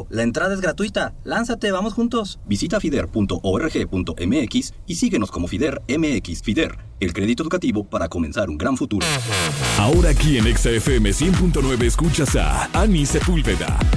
La entrada es gratuita. Lánzate, vamos juntos. Visita fider.org.mx y síguenos como Fider MX. Fider, el crédito educativo para comenzar un gran futuro. Ahora aquí en Exa FM 100.9 escuchas a Ani Sepúlveda,